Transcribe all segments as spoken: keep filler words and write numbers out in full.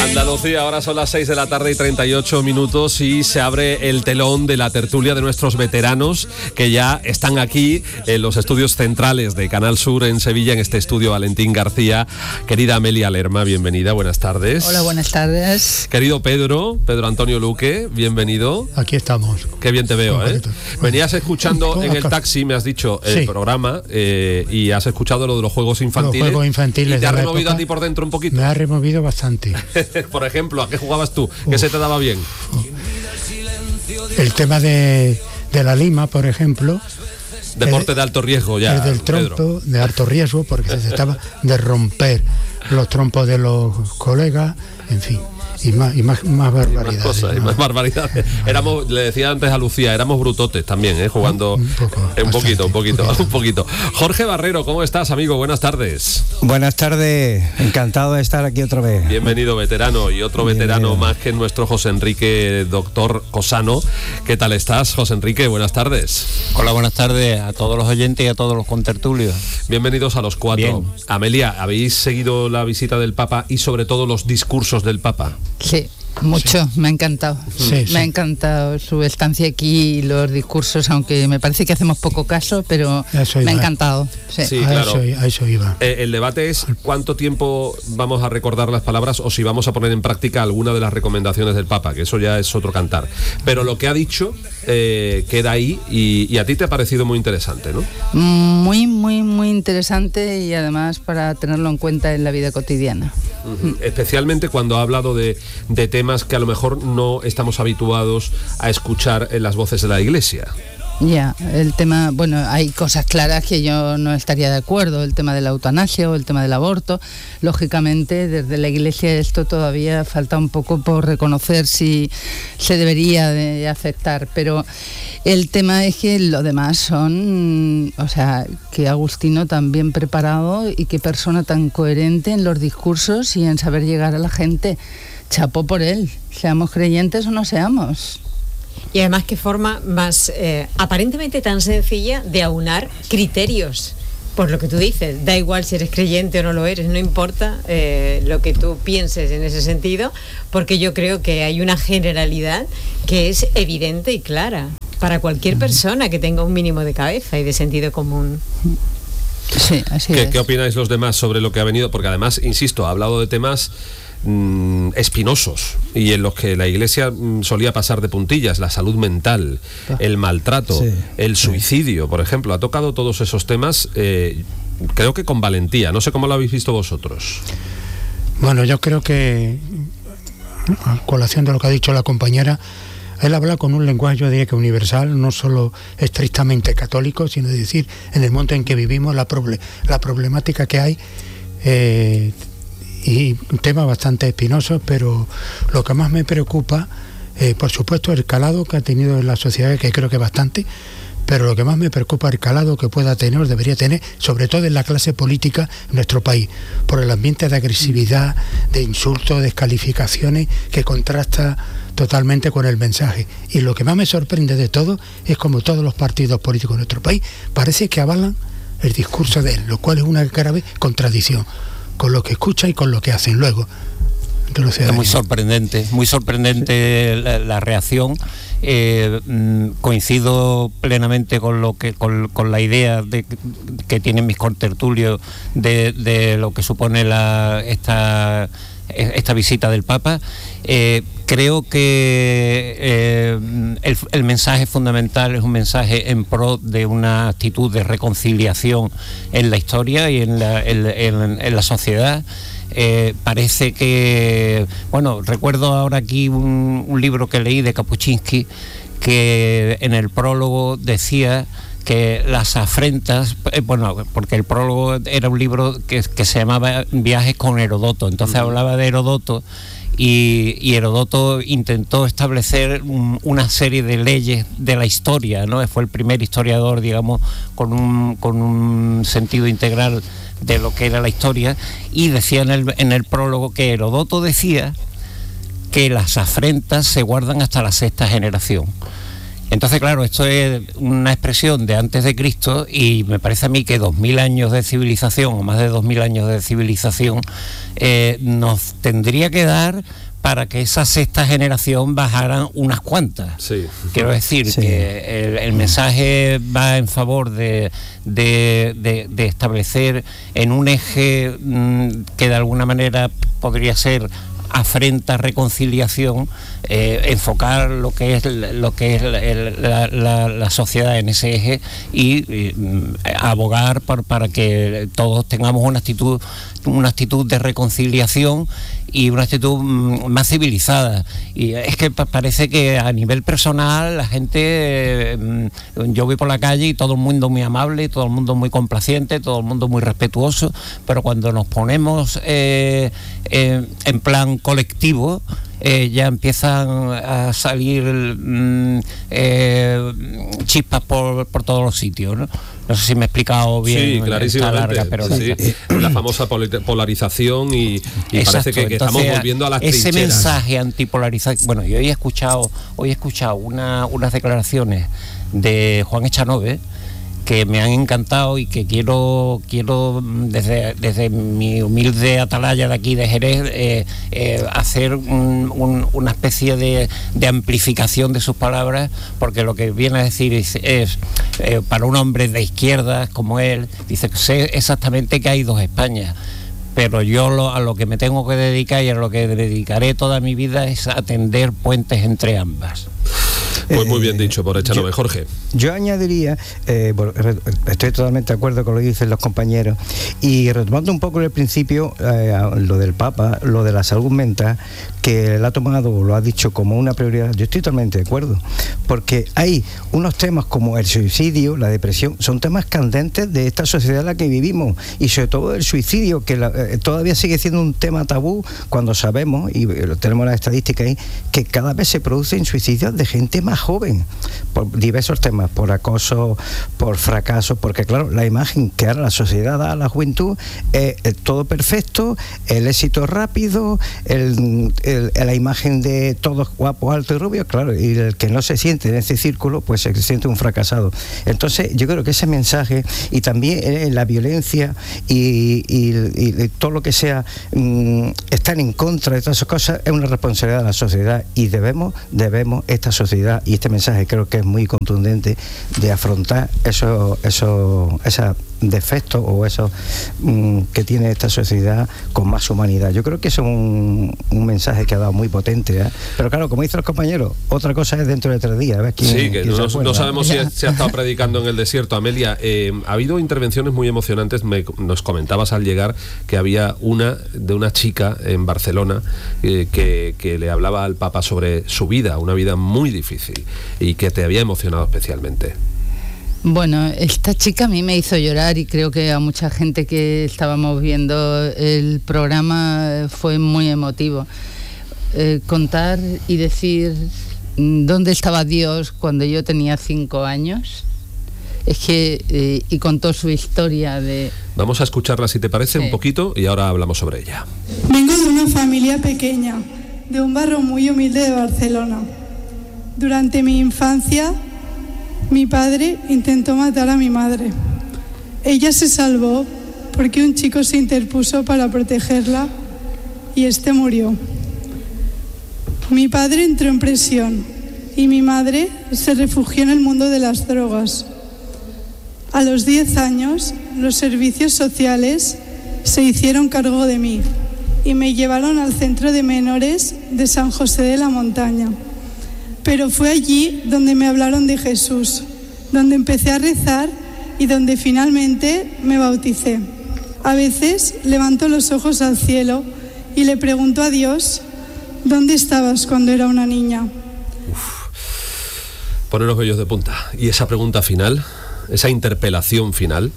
Andalucía, ahora son las seis de la tarde y treinta y ocho minutos y se abre el telón de la tertulia de nuestros veteranos que ya están aquí en los estudios centrales de Canal Sur en Sevilla, en este estudio Valentín García. Querida Amelia Lerma, bienvenida, buenas tardes. Hola, buenas tardes. Querido Pedro, Pedro Antonio Luque, bienvenido. Aquí estamos. Qué bien te veo, ¿eh? Venías escuchando en el taxi, me has dicho, el sí. programa eh, y has escuchado lo de los juegos infantiles. Los juegos infantiles. ¿Y te ha removido época, a ti por dentro un poquito? Me ha removido bastante. Por ejemplo, ¿a qué jugabas tú? ¿Qué Uf. se te daba bien? El tema de, de la lima, por ejemplo. Deporte el, de alto riesgo ya, el del trompo, Pedro. De alto riesgo, porque se trataba de romper los trompos de los colegas, en fin. Y más, y más, más barbaridades. Y más cosas, ¿no? Y más barbaridades. Éramos, le decía antes a Lucía, éramos brutotes también, ¿eh? Jugando un, poco, un bastante, poquito, un poquito, poquito, un poquito. Jorge Barrero, ¿cómo estás, amigo? Buenas tardes. Buenas tardes, encantado de estar aquí otra vez. Bienvenido, veterano, y otro Bienvenido. veterano más que nuestro José Enrique, doctor Cosano. ¿Qué tal estás, José Enrique? Buenas tardes. Hola, buenas tardes a todos los oyentes y a todos los contertulios. Bienvenidos a los cuatro. Bien. Amelia, ¿habéis seguido la visita del Papa y sobre todo los discursos del Papa? Sí, mucho, sí. me ha encantado. Sí, me sí. ha encantado su estancia aquí y los discursos, aunque me parece que hacemos poco caso, pero me ha encantado. Sí, sí a, claro. eso, a eso iba. Eh, el debate es cuánto tiempo vamos a recordar las palabras o si vamos a poner en práctica alguna de las recomendaciones del Papa, que eso ya es otro cantar. Pero lo que ha dicho eh, queda ahí y, y a ti te ha parecido muy interesante, ¿no? Muy, muy, muy interesante y además para tenerlo en cuenta en la vida cotidiana. Uh-huh. Especialmente cuando ha hablado de, de temas que a lo mejor no estamos habituados a escuchar en las voces de la Iglesia. Ya, el tema, bueno, hay cosas claras que yo no estaría de acuerdo, el tema de la eutanasia o el tema del aborto. Lógicamente, desde la Iglesia esto todavía falta un poco por reconocer si se debería de aceptar, pero el tema es que lo demás son, o sea, que Agustino tan bien preparado y qué persona tan coherente en los discursos y en saber llegar a la gente. Chapó por él, seamos creyentes o no seamos. Y además qué forma más eh, aparentemente tan sencilla de aunar criterios. Por lo que tú dices, da igual si eres creyente o no lo eres, no importa eh, lo que tú pienses en ese sentido, porque yo creo que hay una generalidad que es evidente y clara para cualquier persona que tenga un mínimo de cabeza y de sentido común. Sí, así ¿Qué, es. ¿Qué opináis los demás sobre lo que ha venido? Porque además, insisto, ha hablado de temas Mm, espinosos y en los que la Iglesia mm, solía pasar de puntillas, la salud mental, el maltrato, sí, el suicidio, sí. por ejemplo. Ha tocado todos esos temas, eh, creo que con valentía. No sé cómo lo habéis visto vosotros. Bueno, yo creo que, a colación de lo que ha dicho la compañera, él habla con un lenguaje, yo diría que universal, no solo estrictamente católico, sino de decir, en el mundo en que vivimos, la, proble- la problemática que hay, eh, y un tema bastante espinoso, pero lo que más me preocupa, eh, por supuesto, el calado que ha tenido en la sociedad, que creo que bastante, pero lo que más me preocupa es el calado que pueda tener o debería tener, sobre todo en la clase política en nuestro país, por el ambiente de agresividad, de insultos, descalificaciones, que contrasta totalmente con el mensaje. Y lo que más me sorprende de todo es como todos los partidos políticos de nuestro país parece que avalan el discurso de él, lo cual es una grave contradicción con lo que escucha y con lo que hacen luego. Es muy sorprendente, muy sorprendente sí. la, la reacción. Eh, coincido plenamente con lo que con, con la idea de, que tienen mis contertulios de, de lo que supone la esta esta visita del Papa. Eh, creo que eh, el, el mensaje fundamental es un mensaje en pro de una actitud de reconciliación en la historia y en la, en, en, en la sociedad. Eh, parece que, bueno, recuerdo ahora aquí un, un libro que leí de Kapuscinski que en el prólogo decía que las afrentas, eh, bueno, porque el prólogo era un libro que, que se llamaba Viajes con Herodoto, entonces uh-huh. hablaba de Herodoto y, y Herodoto intentó establecer un, una serie de leyes de la historia, ¿no? Fue el primer historiador, digamos, con un, con un sentido integral de lo que era la historia, y decía en el, en el prólogo que Herodoto decía que las afrentas se guardan hasta la sexta generación, Entonces, claro, esto es una expresión de antes de Cristo y me parece a mí que dos mil años de civilización, o más de dos mil años de civilización, eh, nos tendría que dar para que esa sexta generación bajaran unas cuantas. Sí. Quiero decir sí. que el, el mensaje va en favor de, de, de, de establecer en un eje mmm, que de alguna manera podría ser afrenta, reconciliación, eh, enfocar lo que es lo que es el, la, la, la sociedad en ese eje y, y abogar por, para que todos tengamos una actitud una actitud de reconciliación y una actitud más civilizada. Y es que parece que a nivel personal la gente, yo voy por la calle y todo el mundo muy amable, todo el mundo muy complaciente, todo el mundo muy respetuoso, pero cuando nos ponemos eh, eh, en plan colectivo, Eh, ya empiezan a salir mm, eh, chispas por, por todos los sitios, ¿no? No sé si me he explicado bien. Sí, clarísimamente. Larga, pero sí, sí. La famosa polarización y, y parece que, que Entonces, estamos volviendo a las ese trincheras. Mensaje antipolarización. Bueno, yo hoy he escuchado, hoy he escuchado una, unas declaraciones de Juan Echanove que me han encantado y que quiero quiero desde, desde mi humilde atalaya de aquí de Jerez eh, eh, hacer un, un, una especie de, de amplificación de sus palabras, porque lo que viene a decir es, es eh, para un hombre de izquierdas como él, dice que sé exactamente que hay dos Españas, pero yo lo, a lo que me tengo que dedicar y a lo que dedicaré toda mi vida es a tender puentes entre ambas. Pues muy bien dicho por Echanove. Jorge. Yo añadiría, eh, estoy totalmente de acuerdo con lo que dicen los compañeros, y retomando un poco el principio, eh, lo del Papa, lo de la salud mental, que él ha tomado o lo ha dicho como una prioridad, yo estoy totalmente de acuerdo, porque hay unos temas como el suicidio, la depresión, son temas candentes de esta sociedad en la que vivimos, y sobre todo el suicidio, que la, eh, todavía sigue siendo un tema tabú, cuando sabemos, y tenemos las estadísticas ahí, que cada vez se producen suicidios de gente más joven, por diversos temas, por acoso, por fracaso, porque claro, la imagen que ahora la sociedad da a la juventud es, es todo perfecto, el éxito rápido, el, el, la imagen de todos guapos, altos y rubios, claro, y el que no se siente en ese círculo, pues se siente un fracasado. Entonces yo creo que ese mensaje, y también eh, la violencia y, y, y, y todo lo que sea mmm, estar en contra de todas esas cosas, es una responsabilidad de la sociedad, y debemos, debemos esta sociedad, y este mensaje creo que es muy contundente, de afrontar esos esos esos defectos o esos mmm, que tiene esta sociedad con más humanidad. Yo creo que es un, un mensaje que ha dado muy potente, ¿eh? Pero claro, como dicen los compañeros, otra cosa es dentro de tres días. ¿Ves? ¿Quién, sí, que no, no sabemos si se ha estado predicando en el desierto. Amelia, eh, ha habido intervenciones muy emocionantes. Me, nos comentabas al llegar que había una de una chica en Barcelona eh, que, que le hablaba al Papa sobre su vida, una vida muy difícil, y que te había emocionado especialmente. Bueno, esta chica a mí me hizo llorar, y creo que a mucha gente que estábamos viendo el programa fue muy emotivo. Eh, contar y decir dónde estaba Dios cuando yo tenía cinco años. Es que, eh, y contó su historia de... Vamos a escucharla, si te parece, sí. un poquito, y ahora hablamos sobre ella. Vengo de una familia pequeña, de un barrio muy humilde de Barcelona. Durante mi infancia, mi padre intentó matar a mi madre. Ella se salvó porque un chico se interpuso para protegerla y este murió. Mi padre entró en prisión y mi madre se refugió en el mundo de las drogas. A los diez años, los servicios sociales se hicieron cargo de mí y me llevaron al centro de menores de San José de la Montaña. Pero fue allí donde me hablaron de Jesús, donde empecé a rezar y donde finalmente me bauticé. A veces levanto los ojos al cielo y le pregunto a Dios, ¿dónde estabas cuando era una niña? Uf, pone los vellos de punta. ¿Y esa pregunta final? ¿Esa interpelación final?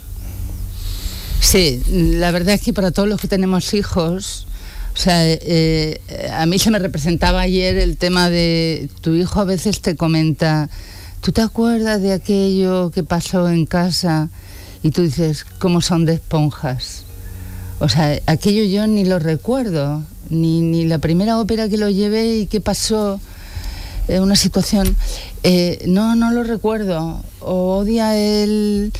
Sí, la verdad es que para todos los que tenemos hijos... O sea, eh, a mí se me representaba ayer el tema de tu hijo a veces te comenta, ¿tú te acuerdas de aquello que pasó en casa? Y tú dices, ¿cómo son de esponjas? O sea, aquello yo ni lo recuerdo, ni, ni la primera ópera que lo llevé y qué pasó. eh, una situación, eh, no, no lo recuerdo, o odia el,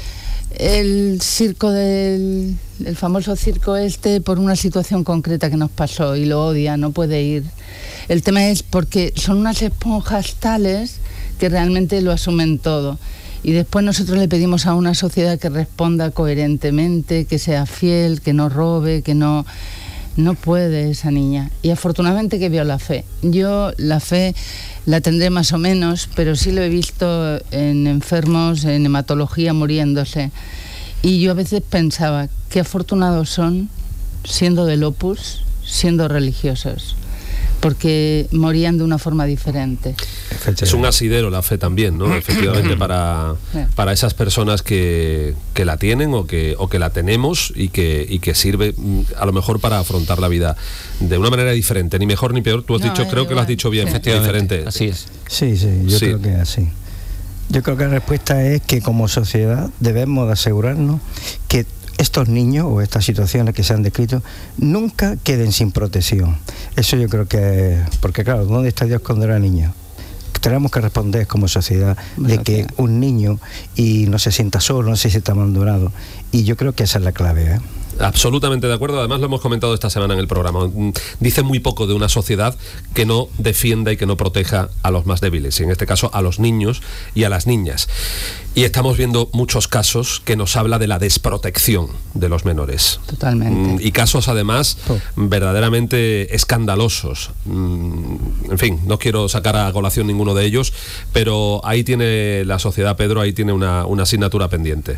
el circo del, el famoso circo este por una situación concreta que nos pasó y lo odia, no puede ir. El tema es porque son unas esponjas tales que realmente lo asumen todo. Y después nosotros le pedimos a una sociedad que responda coherentemente, que sea fiel, que no robe, que no... No puede esa niña. Y afortunadamente que vio la fe. Yo la fe la tendré más o menos, pero sí lo he visto en enfermos, en hematología muriéndose. Y yo a veces pensaba, qué afortunados son siendo del Opus, siendo religiosos, porque morían de una forma diferente. Es un asidero la fe también, ¿no? Efectivamente, para, para esas personas que, que la tienen o que, o que la tenemos y que, y que sirve a lo mejor para afrontar la vida de una manera diferente, ni mejor ni peor. Tú has no, dicho, creo igual. que lo has dicho bien, sí. diferente. Así es. Sí, sí, yo sí. creo que es así. Yo creo que la respuesta es que como sociedad debemos de asegurarnos que estos niños o estas situaciones que se han descrito nunca queden sin protección. Eso yo creo que... Porque claro, ¿dónde está Dios cuando era niño? Tenemos que responder como sociedad de que un niño y no se sienta solo, no se sienta abandonado. Y yo creo que esa es la clave, ¿eh? Absolutamente de acuerdo, además lo hemos comentado esta semana en el programa. Dice muy poco de una sociedad que no defienda y que no proteja a los más débiles, y en este caso a los niños y a las niñas. Y estamos viendo muchos casos que nos habla de la desprotección de los menores. Totalmente. Y casos además oh. verdaderamente escandalosos. En fin, no quiero sacar a colación ninguno de ellos, pero ahí tiene la sociedad, Pedro, ahí tiene una, una asignatura pendiente.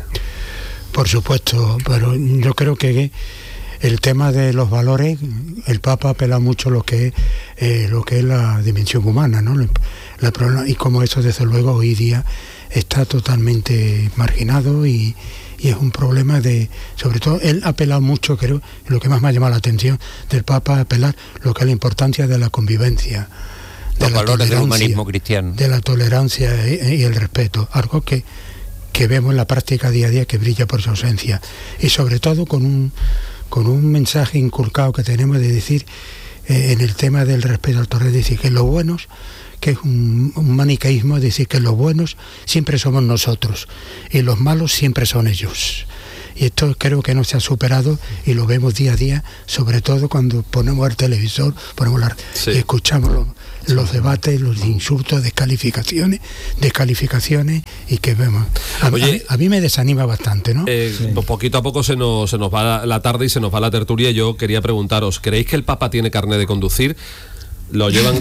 Por supuesto, pero yo creo que el tema de los valores, el Papa apela mucho lo que es, eh, lo que es la dimensión humana, ¿no? La, la, y como eso desde luego hoy día está totalmente marginado y, y es un problema de, sobre todo él ha apelado mucho, creo, lo que más me ha llamado la atención del Papa, apelar lo que es la importancia de la convivencia, de los la valores del humanismo cristiano, de la tolerancia y, y el respeto, algo que que vemos en la práctica día a día que brilla por su ausencia, y sobre todo con un, con un mensaje inculcado que tenemos de decir eh, en el tema del respeto al torre, decir que los buenos, que es un, un maniqueísmo, decir que los buenos siempre somos nosotros y los malos siempre son ellos. Y esto creo que no se ha superado y lo vemos día a día, sobre todo cuando ponemos el televisor, ponemos la, sí. y escuchamos los, los debates, los insultos, descalificaciones, descalificaciones y que vemos. A, Oye, a, a mí me desanima bastante, ¿no? Eh, sí. Poquito a poco se nos, se nos va la tarde y se nos va la tertulia. Yo quería preguntaros, ¿creéis que el Papa tiene carnet de conducir? Lo llevan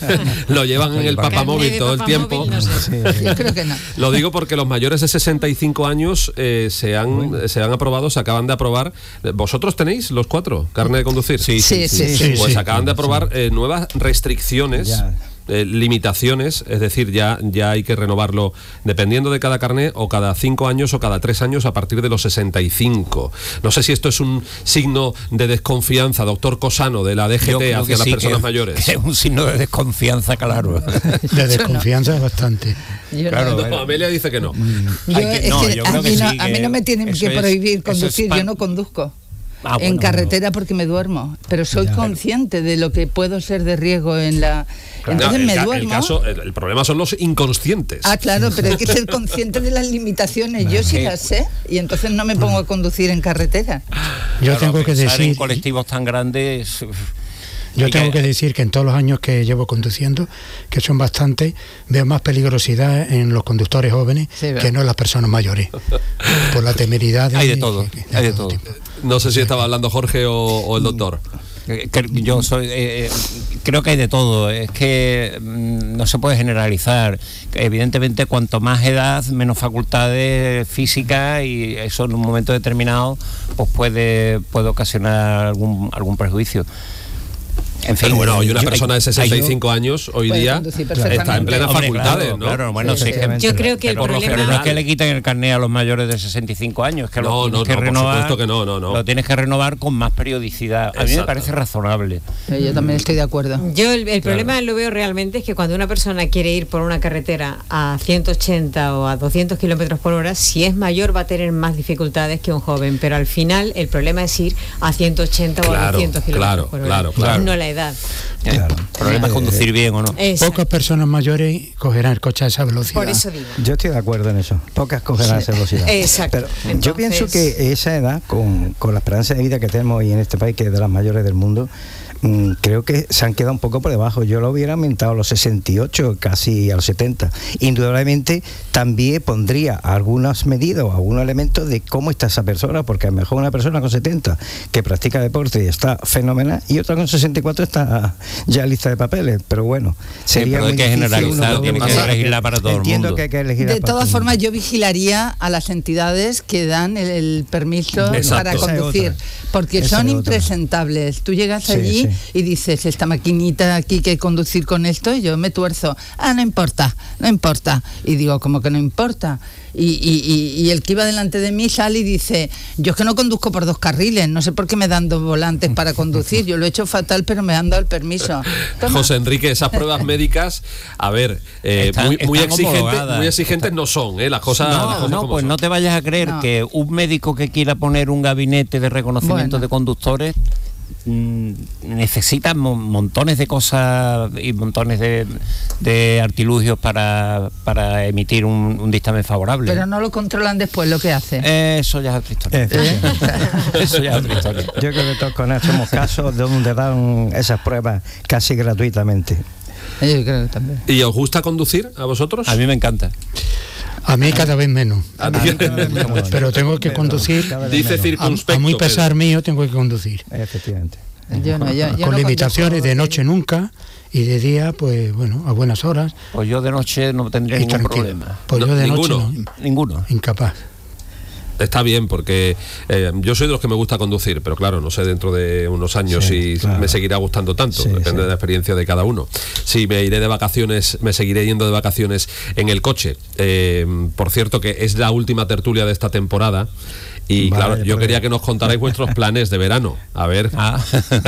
lo llevan en el papamóvil todo el tiempo. No sé. sí, yo creo que no. Lo digo porque los mayores de sesenta y cinco años eh, se han bueno. se han aprobado, se acaban de aprobar. ¿Vosotros tenéis los cuatro carnet de conducir? Sí, sí, sí. sí, sí. Pues sí, acaban de aprobar eh, nuevas restricciones. Ya. Eh, limitaciones, es decir, ya, ya hay que renovarlo dependiendo de cada carné, o cada cinco años o cada tres años a partir de los sesenta y cinco. No sé si esto es un signo de desconfianza, doctor Cosano, de la D G T hacia las sí, personas que, mayores. Que es un signo de desconfianza, claro. De desconfianza no. bastante. Yo claro, no. no, Amelia dice que no. Yo, que, no, es que a, mí no, sí, a mí no me tienen que prohibir es, conducir, yo no conduzco. Ah, bueno, en carretera no. porque me duermo, pero soy ya, consciente pero... de lo que puedo ser de riesgo en la... Claro, entonces no, me el, duermo. El, caso, el, el problema son los inconscientes. Ah, claro, pero hay que ser consciente de las limitaciones. Yo sí las sé y entonces no me pongo a conducir en carretera. Yo claro, tengo que decir... en colectivos tan grandes... Yo tengo que decir que en todos los años que llevo conduciendo, que son bastantes, veo más peligrosidad en los conductores jóvenes sí, que no en las personas mayores, por la temeridad. De, hay de todo, que, que, hay de todo. todo. No sé si estaba hablando Jorge o, o el doctor. Yo soy, eh, creo que hay de todo. Es que mm, no se puede generalizar. Evidentemente, cuanto más edad, menos facultades físicas, y eso en un momento determinado pues puede, puede ocasionar algún, algún prejuicio. En fin, pero bueno, hoy una persona de sesenta y cinco años hoy día está en plenas facultades, claro, ¿no? Claro, bueno, sí, yo creo que el problema no es que le quiten el carnet a los mayores de sesenta y cinco años, que no, lo tienes no, que no, renovar, por supuesto que no, no, no. Lo tienes que renovar con más periodicidad. A mí me parece razonable. Yo también estoy de acuerdo. Yo el, el problema claro. lo veo realmente es que cuando una persona quiere ir por una carretera a ciento ochenta o a doscientos kilómetros por hora, si es mayor va a tener más dificultades que un joven, pero al final el problema es ir a ciento ochenta claro, o a doscientos kilómetros claro, por hora. Claro, claro. No la edad. edad. Claro. El problema es conducir bien o no. Exacto. Pocas personas mayores cogerán el coche a esa velocidad. Por eso digo. Yo estoy de acuerdo en eso. Pocas cogerán esa velocidad. Exacto. Pero Entonces, yo pienso que esa edad, con, con la esperanza de vida que tenemos hoy en este país, que es de las mayores del mundo, mmm, creo que se han quedado un poco por debajo. Yo lo hubiera aumentado a los sesenta y ocho, casi a los setenta. Indudablemente también pondría algunas medidas o algunos elementos de cómo está esa persona, porque a lo mejor una persona con setenta que practica deporte y está fenomenal, y otra con sesenta y cuatro está ya lista de papeles. Pero bueno, sería sí, pero muy hay que difícil generalizar, uno tiene que pasar. legislar para todo Entiendo el mundo. que hay que legislar De para todas todo el formas, mundo. yo vigilaría a las entidades que dan el, el permiso Exacto. para Esa es conducir, otra. porque Esa son es otra. impresentables. Tú llegas Sí, allí sí. y dices, esta maquinita aquí que conducir con esto, y yo me tuerzo. Ah, no importa, no importa. Y digo, ¿cómo que no importa? Y, y, y, y el que iba delante de mí sale y dice, yo es que no conduzco por dos carriles, no sé por qué me dan dos volantes para conducir, yo lo he hecho fatal, pero me han dado el permiso. Toma. José Enrique, esas pruebas médicas, a ver, eh, Están- muy, muy están exigentes, homologadas. muy exigentes no son, ¿eh? Las cosas, las No, cosas no, como pues son. no te vayas a creer No. que un médico que quiera poner un gabinete de reconocimiento Bueno. de conductores mm, necesita mo- montones de cosas y montones de, de artilugios para, para emitir un, un dictamen favorable. Pero no lo controlan después lo que hace. Eso ya es otra historia. Efectivamente. Eso ya es otra historia. Yo creo que todos conocemos casos de donde dan esas pruebas casi gratuitamente. Yo creo que también. ¿Y os gusta conducir a vosotros? A mí me encanta. A mí cada vez menos. A ti- Pero tengo que conducir, Cada vez Dice menos. a, circunspecto. a muy pesar Pedro. mío tengo que conducir. Efectivamente. Yo no, yo- yo Con no limitaciones conduzco, de noche nunca y de día, pues bueno, a buenas horas. Pues yo de noche no tendría Y ningún tranquilo. problema. Pues No, yo de ninguno. noche no, Ninguno. incapaz. Está bien, porque eh, yo soy de los que me gusta conducir, pero claro, no sé dentro de unos años Sí, si claro. me seguirá gustando tanto, Sí, depende sí. de la experiencia de cada uno. Si me iré de vacaciones, me seguiré yendo de vacaciones en el coche. Eh, por cierto, que es la última tertulia de esta temporada. Y Vale, claro, yo pues. quería que nos contarais vuestros planes de verano. A ver, Ah.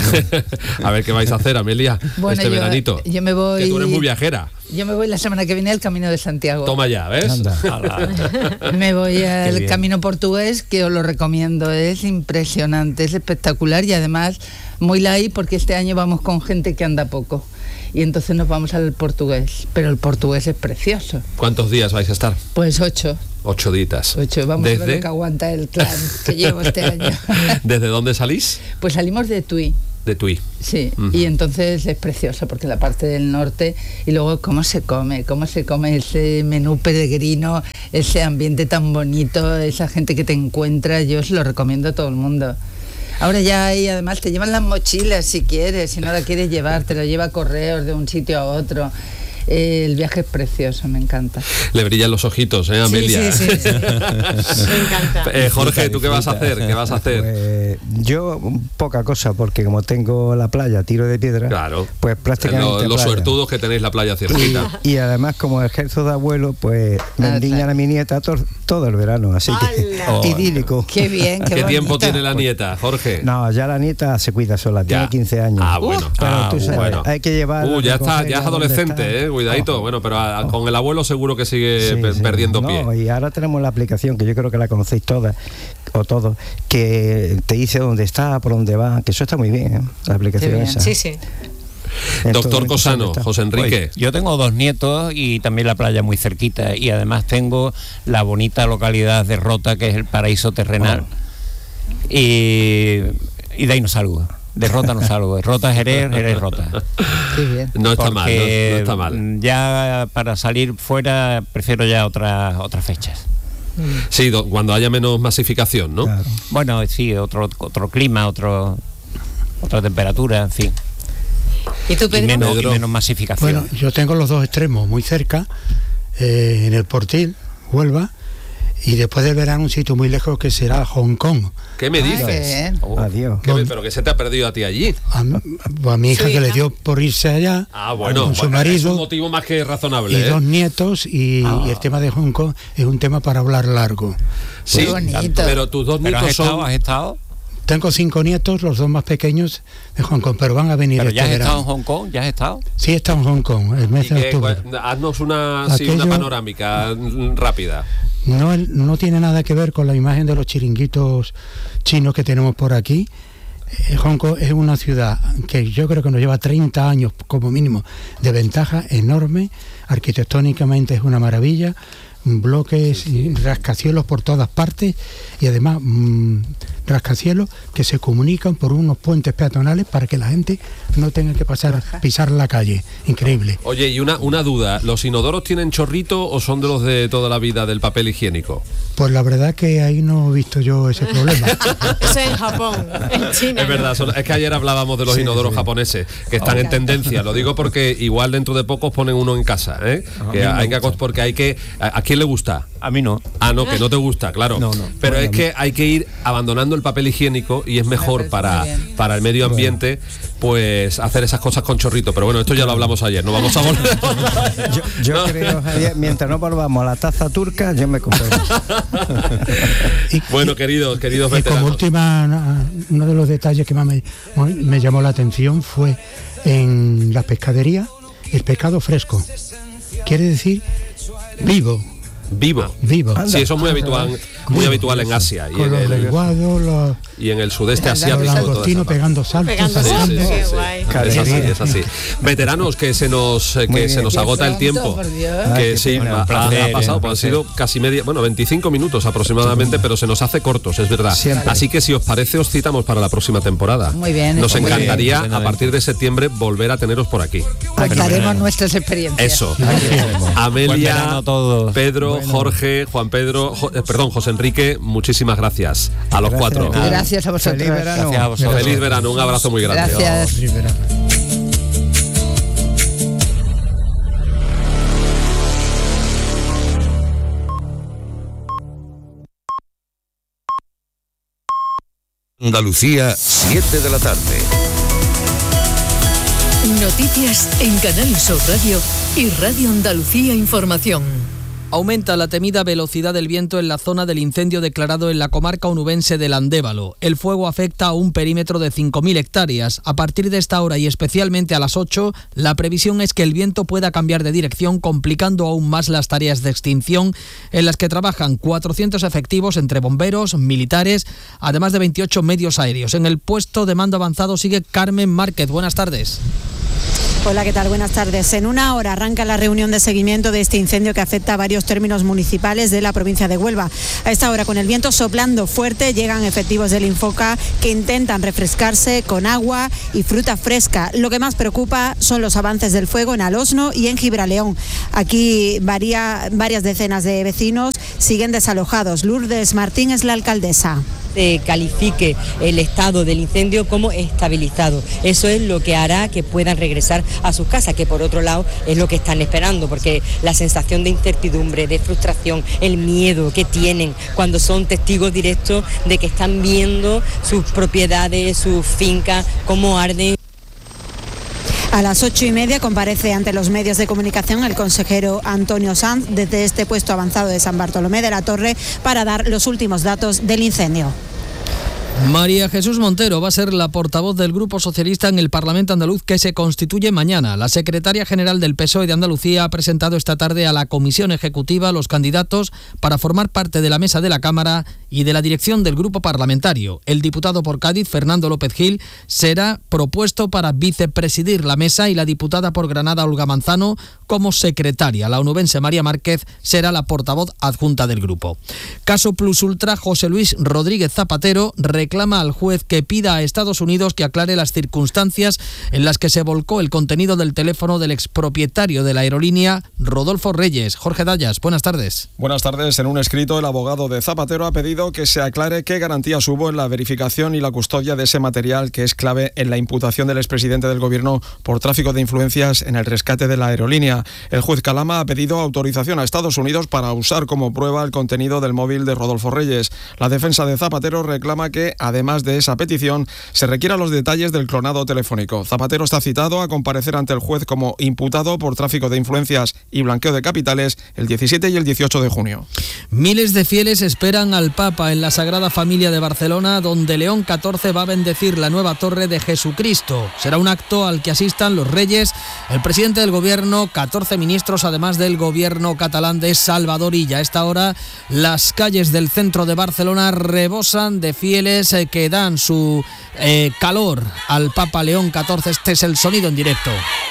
a ver qué vais a hacer, Amelia, Bueno, este yo- veranito. yo me voy- Que tú eres muy viajera. Yo me voy la semana que viene al Camino de Santiago. Toma ya, ¿ves? Anda. Me voy al bien. Camino Portugués, que os lo recomiendo, es impresionante, es espectacular y además muy light porque este año vamos con gente que anda poco y entonces nos vamos al portugués, pero el portugués es precioso. ¿Cuántos días vais a estar? Pues ocho, Ocho ditas. ocho, vamos a ver ¿Desde? lo que aguanta el clan que llevo este año. ¿Desde dónde salís? Pues salimos de Tui. De Tui. Sí, Ujú. y entonces es precioso porque la parte del norte y luego cómo se come, cómo se come ese menú peregrino, ese ambiente tan bonito, esa gente que te encuentra, yo os lo recomiendo a todo el mundo. Ahora ya hay, además te llevan las mochilas si quieres, si no la quieres llevar, te lo lleva correos de un sitio a otro. Eh, el viaje es precioso, me encanta. Le brillan los ojitos, ¿eh, Amelia? Sí, sí, sí, sí. Me encanta. Eh, Jorge, ¿tú qué vas a hacer? ¿Qué vas a hacer? Pues, yo poca cosa, porque como tengo la playa, tiro de piedra, Claro. pues prácticamente Lo- los playa. suertudos que tenéis la playa cerquita. Y, y además, como ejerzo de abuelo, pues me Ah, endiñan claro. a mi nieta to- todo el verano, así que ¡Hala! idílico. Qué bien, qué, ¿Qué tiempo bonito. tiene la nieta, Jorge? No, ya la nieta se cuida sola, tiene Ya. quince años. Ah, bueno. Pero Ah, tú sabes, bueno. hay que llevar. Uh, ya está, ya es adolescente, eh, cuidadito. Bueno, pero a- con el abuelo seguro que sigue pe- perdiendo pie. No, y ahora tenemos la aplicación, que yo creo que la conocéis todas, o todos, que te dice dónde está, por dónde va, que eso está muy bien, ¿eh? La aplicación Qué bien. esa. Sí, sí. En todo Doctor momento sabe Cosano, dónde está. José Enrique. Pues, yo tengo dos nietos y también la playa muy cerquita y además tengo la bonita localidad de Rota, que es el paraíso terrenal. Y, y de ahí no salgo. De Rota no salgo. De Rota Jerez, Jerez Rota. Qué bien. No está mal, no, no Porque está mal. ya para salir fuera prefiero ya otras otras fechas. Sí, do- cuando haya menos masificación, ¿no? Claro. Bueno, sí, otro otro clima, otro otra temperatura, en fin. ¿Y tú, Y Pedro? menos, y Pedro. menos masificación. Bueno, yo tengo los dos extremos muy cerca, eh, en el Portil, Huelva, y después del verano un sitio muy lejos que será Hong Kong. ¿Qué me Ah, qué dices? bien. Oh. Adiós. ¿Qué me- ¿Pero que se te ha perdido a ti allí? A, mi- a mi hija Su que le hija. dio por irse allá, Ah, bueno, con su bueno, es un marido motivo más que razonable. y ¿eh? dos nietos, y, y el tema de Hong Kong es un tema para hablar largo. Sí, Qué bonito. pero tus dos ¿Pero has nietos estado, son... has estado? Tengo cinco nietos, los dos más pequeños de Hong Kong, pero van a venir ¿Pero este ya has estado en verano. Hong Kong? ¿Ya has estado? Sí, está en Hong Kong, el ¿Y mes de qué? octubre. Cu- Haznos una, sí, una Aquello- panorámica mm, rápida. No, no tiene nada que ver con la imagen de los chiringuitos chinos que tenemos por aquí. Eh, Hong Kong es una ciudad que yo creo que nos lleva treinta años como mínimo de ventaja enorme, arquitectónicamente es una maravilla, bloques y rascacielos por todas partes y además mmm, rascacielos que se comunican por unos puentes peatonales para que la gente no tenga que pasar pisar la calle. Increíble. Oye, y una, una duda, ¿los inodoros tienen chorrito o son de los de toda la vida del papel higiénico? Pues la verdad que ahí no he visto yo ese problema. Eso en Japón, en China. Es verdad, son, es que ayer hablábamos de los sí, inodoros sí. japoneses, que están oh, en tendencia. Lo digo porque igual dentro de pocos ponen uno en casa, ¿eh? Que hay que, porque hay que... ¿A, a quién le gusta? A mí no. Ah, no, que no te gusta, claro. No, no. Pero bueno, es que hay que ir abandonando el papel higiénico y es mejor para, para el medio ambiente, pues hacer esas cosas con chorrito. Pero bueno, esto ya lo hablamos ayer, no vamos a volver. yo yo no. creo, Javier, mientras no volvamos a la taza turca, yo me comprendo. Bueno, queridos, queridos y veteranos. Como última, uno de los detalles que más me, me llamó la atención fue en la pescadería, el pescado fresco. Quiere decir vivo. Vivo. Vivo. Sí, eso es muy habitual, muy vivo, habitual en Asia. Y en, el, los, y en el sudeste asiático. Los langostinos pegando saltos. Pegando saltos. Sí, sí, sí, sí. Qué es así, es así. Veteranos, que se nos que bien, se nos agota el tiempo. Que sí, ha, ha pasado, pues, ha sido casi media, bueno, veinticinco minutos aproximadamente, pero se nos hace cortos, es verdad. Siempre. Así que si os parece, os citamos para la próxima temporada. Muy bien. Nos encantaría bien, a partir de septiembre volver a teneros por aquí. Contaremos nuestras experiencias. Eso. Amelia, Pedro, bueno. Jorge, Juan Pedro, jo, eh, perdón, José Enrique, muchísimas gracias a los gracias, cuatro. Gracias a vosotros. Feliz verano. Gracias a vosotros. Feliz verano, un abrazo muy grande. Gracias. Oh, feliz verano. Andalucía, siete de la tarde. Noticias en Canal Sur Radio y Radio Andalucía Información. Aumenta la temida velocidad del viento en la zona del incendio declarado en la comarca onubense del Andévalo. El fuego afecta a un perímetro de cinco mil hectáreas. A partir de esta hora y especialmente a las ocho, la previsión es que el viento pueda cambiar de dirección, complicando aún más las tareas de extinción, en las que trabajan cuatrocientos efectivos entre bomberos, militares, además de veintiocho medios aéreos. En el puesto de mando avanzado sigue Carmen Márquez. Buenas tardes. Hola, ¿qué tal? Buenas tardes. En una hora arranca la reunión de seguimiento de este incendio que afecta a varios términos municipales de la provincia de Huelva. A esta hora, con el viento soplando fuerte, llegan efectivos del Infoca que intentan refrescarse con agua y fruta fresca. Lo que más preocupa son los avances del fuego en Alosno y en Gibraleón. Aquí varía, varias decenas de vecinos siguen desalojados. Lourdes Martín es la alcaldesa. Se califique el estado del incendio como estabilizado. Eso es lo que hará que puedan regresar a sus casas, que por otro lado es lo que están esperando, porque la sensación de incertidumbre, de frustración, el miedo que tienen cuando son testigos directos de que están viendo sus propiedades, sus fincas, cómo arden. A las ocho y media comparece ante los medios de comunicación el consejero Antonio Sanz desde este puesto avanzado de San Bartolomé de la Torre para dar los últimos datos del incendio. María Jesús Montero va a ser la portavoz del Grupo Socialista en el Parlamento andaluz, que se constituye mañana. La secretaria general del P S O E de Andalucía ha presentado esta tarde a la Comisión Ejecutiva los candidatos para formar parte de la mesa de la Cámara y de la dirección del grupo parlamentario. El diputado por Cádiz, Fernando López Gil, será propuesto para vicepresidir la mesa y la diputada por Granada, Olga Manzano, como secretaria. La onubense María Márquez será la portavoz adjunta del grupo. Caso Plus Ultra, José Luis Rodríguez Zapatero reclama al juez que pida a Estados Unidos que aclare las circunstancias en las que se volcó el contenido del teléfono del expropietario de la aerolínea, Rodolfo Reyes. Jorge Dallas, buenas tardes. Buenas tardes. En un escrito, el abogado de Zapatero ha pedido que se aclare qué garantías hubo en la verificación y la custodia de ese material, que es clave en la imputación del expresidente del Gobierno por tráfico de influencias en el rescate de la aerolínea. El juez Calama ha pedido autorización a Estados Unidos para usar como prueba el contenido del móvil de Rodolfo Reyes. La defensa de Zapatero reclama que, además de esa petición, se requieran los detalles del clonado telefónico. Zapatero está citado a comparecer ante el juez como imputado por tráfico de influencias y blanqueo de capitales el diecisiete y el dieciocho de junio. Miles de fieles esperan al Papa en la Sagrada Familia de Barcelona, donde León catorce va a bendecir la nueva Torre de Jesucristo. Será un acto al que asistan los reyes, el presidente del Gobierno, catorce ministros, además del Gobierno catalán de Salvador Illa. A esta hora, las calles del centro de Barcelona rebosan de fieles luces eh, que dan su eh, calor al Papa León catorce. Este es el sonido en directo.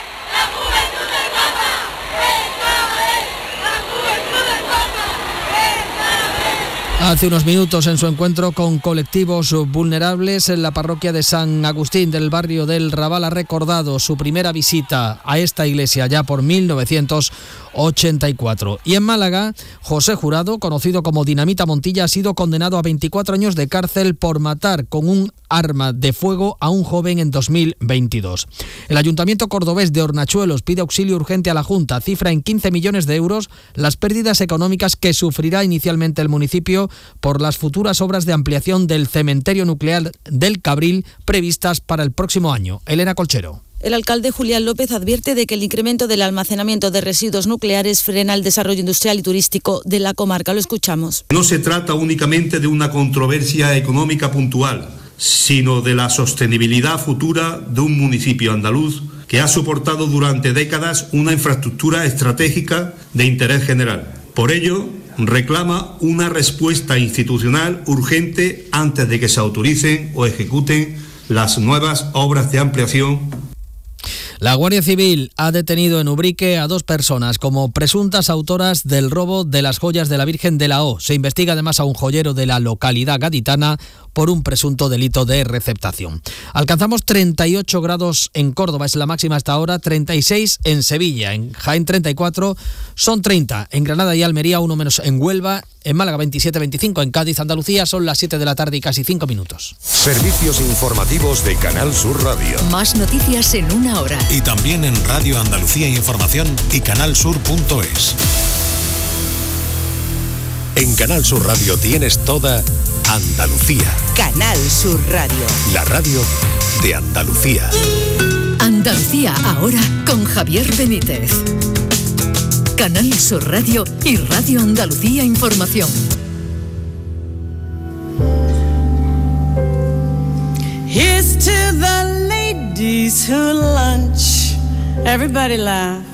Hace unos minutos, en su encuentro con colectivos vulnerables, en la parroquia de San Agustín del barrio del Raval ha recordado su primera visita a esta iglesia ya por mil novecientos ochenta y cuatro. Y en Málaga, José Jurado, conocido como Dinamita Montilla, ha sido condenado a veinticuatro años de cárcel por matar con un arma de fuego a un joven en dos mil veintidós. El Ayuntamiento cordobés de Hornachuelos pide auxilio urgente a la Junta, cifra en quince millones de euros las pérdidas económicas que sufrirá inicialmente el municipio por las futuras obras de ampliación del cementerio nuclear del Cabril previstas para el próximo año. Elena Colchero. El alcalde Julián López advierte de que el incremento del almacenamiento de residuos nucleares frena el desarrollo industrial y turístico de la comarca. Lo escuchamos. No se trata únicamente de una controversia económica puntual, sino de la sostenibilidad futura de un municipio andaluz que ha soportado durante décadas una infraestructura estratégica de interés general. Por ello, reclama una respuesta institucional urgente antes de que se autoricen o ejecuten las nuevas obras de ampliación. La Guardia Civil ha detenido en Ubrique a dos personas como presuntas autoras del robo de las joyas de la Virgen de la O. Se investiga además a un joyero de la localidad gaditana por un presunto delito de receptación. Alcanzamos treinta y ocho grados en Córdoba, es la máxima hasta ahora, treinta y seis en Sevilla, en Jaén treinta y cuatro, son treinta en Granada y Almería, uno menos en Huelva, en Málaga veintisiete veinticinco, en Cádiz, Andalucía, son las siete de la tarde y casi cinco minutos. Servicios informativos de Canal Sur Radio. Más noticias en una hora. Y también en Radio Andalucía Información y canal sur punto es. En Canal Sur Radio tienes toda Andalucía. Canal Sur Radio. La radio de Andalucía. Andalucía ahora con Javier Benítez. Canal Sur Radio y Radio Andalucía Información. Here's to the ladies who lunch. Everybody laugh.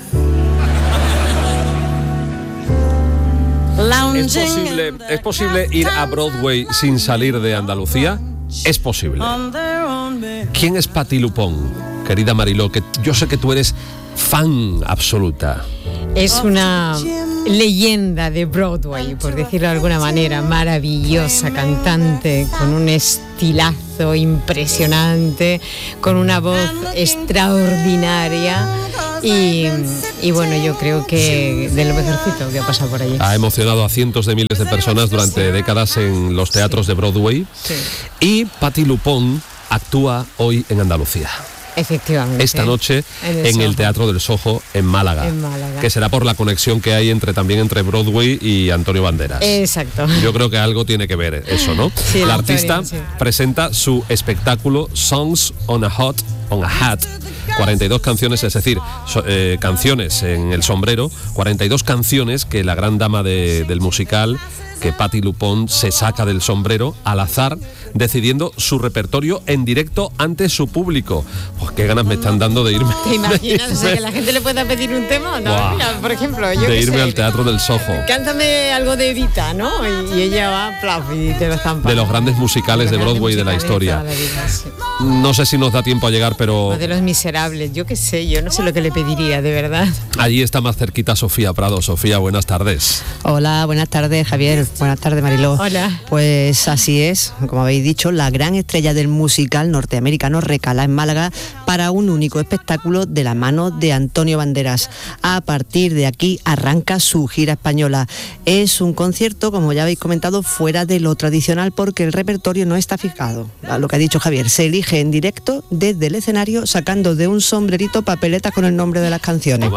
¿Es posible, ¿Es posible ir a Broadway sin salir de Andalucía? Es posible. ¿Quién es Patti Lupón, querida Mariló? Que yo sé que tú eres fan absoluta. Es una leyenda de Broadway, por decirlo de alguna manera, maravillosa cantante, con un estilazo impresionante, con una voz extraordinaria y, y bueno, yo creo que de lo mejorcito que ha pasado por allí. Ha emocionado a cientos de miles de personas durante sí. décadas en los teatros sí. de Broadway sí. y Patti Lupón actúa hoy en Andalucía. Efectivamente. Esta noche en el, en el Teatro del Soho en Málaga, en Málaga, que será por la conexión que hay entre también entre Broadway y Antonio Banderas. Exacto. Yo creo que algo tiene que ver eso, ¿no? Sí, la, la artista historia, sí. presenta su espectáculo Songs on a Hot on a Hat. cuarenta y dos canciones, es decir, so, eh, canciones en el sombrero, cuarenta y dos canciones que la gran dama de, del musical, que Patti Lupón se saca del sombrero al azar, decidiendo su repertorio en directo ante su público. Pues qué ganas me están dando de irme. ¿Te imaginas? O sea, que la gente le pueda pedir un tema, ¿no? Wow. Mira, por ejemplo, yo de irme sé, al Teatro del Soho. Cántame algo de Evita, ¿no? Y, y ella va, plaf, y te lo zampa. De los grandes musicales de, de Broadway de la historia. De la vida, sí. No sé si nos da tiempo a llegar, pero... O de Los Miserables, yo qué sé, yo no sé lo que le pediría, de verdad. Allí está más cerquita Sofía Prado. Sofía, buenas tardes. Hola, buenas tardes, Javier. Buenas tardes, Mariló. Hola. Pues así es, como habéis dicho, la gran estrella del musical norteamericano recala en Málaga para un único espectáculo de la mano de Antonio Banderas. A partir de aquí arranca su gira española. Es un concierto, como ya habéis comentado, fuera de lo tradicional porque el repertorio no está fijado. A lo que ha dicho Javier, se elige en directo desde el escenario sacando de un sombrerito papeletas con el nombre de las canciones.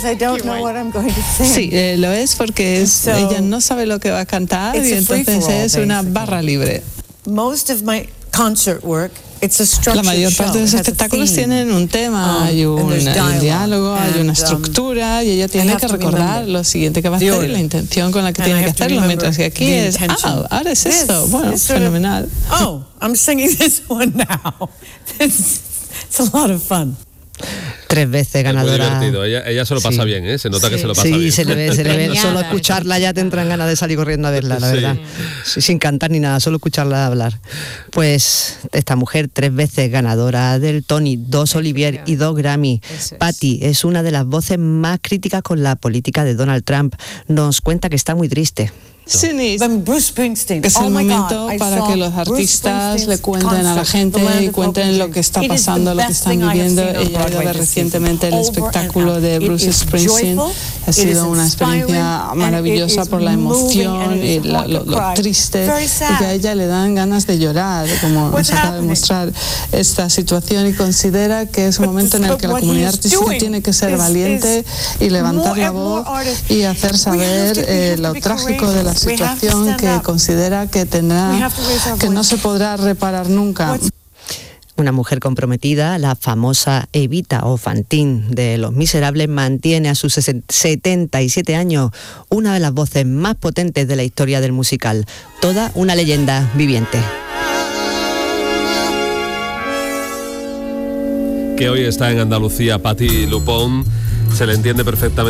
Sí, eh, lo es porque es, so, ella no sabe lo que va a cantar y entonces es una barra libre. Most of my concert work, la mayor parte de los espectáculos tienen un tema, um, hay, un, hay un diálogo, and, hay una estructura um, y ella tiene que recordar lo siguiente que va a hacer y la intención con la que tiene que hacerlo, mientras que aquí es, ah, ahora es esto, bueno, fenomenal. Of, oh, I'm singing this one now. It's a lot of fun. Tres veces ganadora. Es muy divertido. Ella, ella se lo pasa Sí. bien, ¿eh? Se nota Sí. que se lo pasa sí, bien. Sí, se le ve, se le ve. Solo escucharla ya te entran ganas de salir corriendo a verla, la Sí. verdad. Sí, sin cantar ni nada, solo escucharla hablar. Pues esta mujer, tres veces ganadora del Tony, dos Olivier y dos Grammy. Eso es. Patty es una de las voces más críticas con la política de Donald Trump. Nos cuenta que está muy triste. Sí, ni- Bruce Springsteen. Es el Oh my momento God, I para saw que los Bruce artistas le Springsteen's cuenten a la concert, gente The Land y of cuenten Hope lo and que está Dreams. It is the pasando, lo que best están thing I have viviendo. seen on Ella ha ido a Broadway ver this recientemente el season. Over espectáculo and de out. Bruce It is Springsteen. joyful, Ha it sido is una experiencia inspiring, maravillosa and it por la is moving, emoción and y it is la- hard lo, to lo cry. triste, Very y sad. que a ella le dan ganas de llorar, como What's nos acaba de happening? mostrar esta situación, y considera que es un momento en el que la But what comunidad he is artística doing tiene que ser is- valiente is y levantar more la and more voz artists. y hacer saber We have to- we eh, have to lo be trágico de la courageous. We have to situación stand que up. considera que We tendrá, have to raise our que no voice. se podrá reparar nunca. Una mujer comprometida, la famosa Evita o Fantine de Los Miserables, mantiene a sus setenta y siete años una de las voces más potentes de la historia del musical. Toda una leyenda viviente. Que hoy está en Andalucía, Patti Lupón, se le entiende perfectamente.